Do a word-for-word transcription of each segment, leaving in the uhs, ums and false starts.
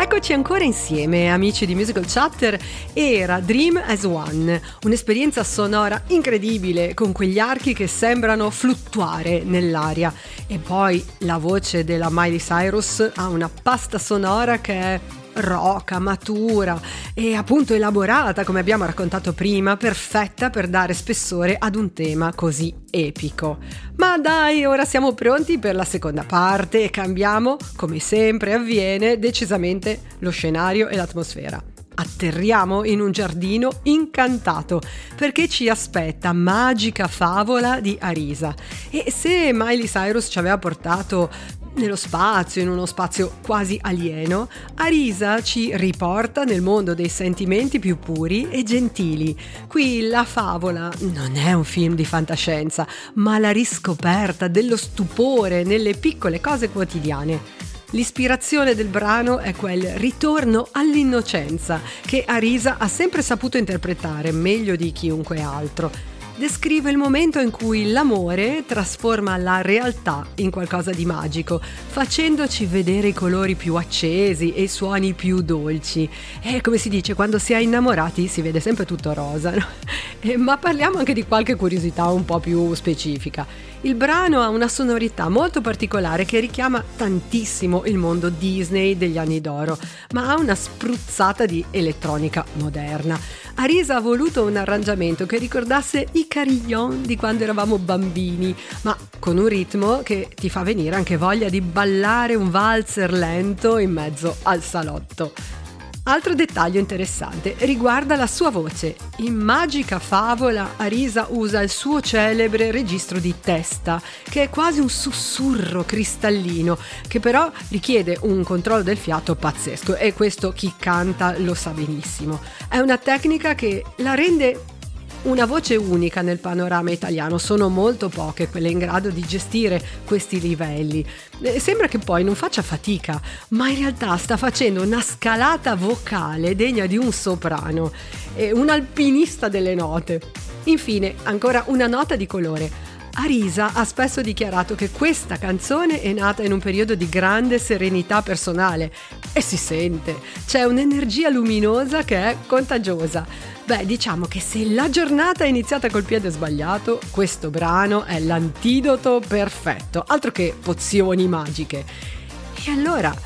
Eccoci ancora insieme, amici di Musical Chatter. Era Dream as One, un'esperienza sonora incredibile con quegli archi che sembrano fluttuare nell'aria. E poi la voce della Miley Cyrus ha una pasta sonora che è roca, matura e appunto elaborata, come abbiamo raccontato prima, perfetta per dare spessore ad un tema così epico. Ma dai, ora siamo pronti per la seconda parte e cambiamo, come sempre avviene, decisamente lo scenario e l'atmosfera. Atterriamo in un giardino incantato perché ci aspetta Magica Favola di Arisa. E se Miley Cyrus ci aveva portato nello spazio, in uno spazio quasi alieno, Arisa ci riporta nel mondo dei sentimenti più puri e gentili. Qui la favola non è un film di fantascienza, ma la riscoperta dello stupore nelle piccole cose quotidiane. L'ispirazione del brano è quel ritorno all'innocenza che Arisa ha sempre saputo interpretare meglio di chiunque altro. Descrive il momento in cui l'amore trasforma la realtà in qualcosa di magico, facendoci vedere i colori più accesi e i suoni più dolci. E come si dice, quando si è innamorati si vede sempre tutto rosa, no? E, ma parliamo anche di qualche curiosità un po' più specifica. Il brano ha una sonorità molto particolare che richiama tantissimo il mondo Disney degli anni d'oro, ma ha una spruzzata di elettronica moderna. Arisa ha voluto un arrangiamento che ricordasse i carillon di quando eravamo bambini, ma con un ritmo che ti fa venire anche voglia di ballare un valzer lento in mezzo al salotto. Altro dettaglio interessante riguarda la sua voce. In Magica Favola Arisa usa il suo celebre registro di testa, che è quasi un sussurro cristallino, che però richiede un controllo del fiato pazzesco, e questo chi canta lo sa benissimo. È una tecnica che la rende una voce unica nel panorama italiano. Sono molto poche quelle in grado di gestire questi livelli. Sembra che poi non faccia fatica, ma in realtà sta facendo una scalata vocale degna di un soprano, un alpinista delle note. Infine, ancora una nota di colore. Arisa ha spesso dichiarato che questa canzone è nata in un periodo di grande serenità personale e si sente, c'è un'energia luminosa che è contagiosa. Beh, diciamo che se la giornata è iniziata col piede sbagliato, questo brano è l'antidoto perfetto, altro che pozioni magiche. E allora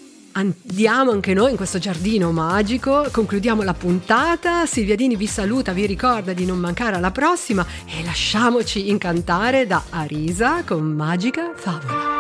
andiamo anche noi in questo giardino magico, concludiamo la puntata. Silvia Dini vi saluta, vi ricorda di non mancare alla prossima e lasciamoci incantare da Arisa con Magica Favola.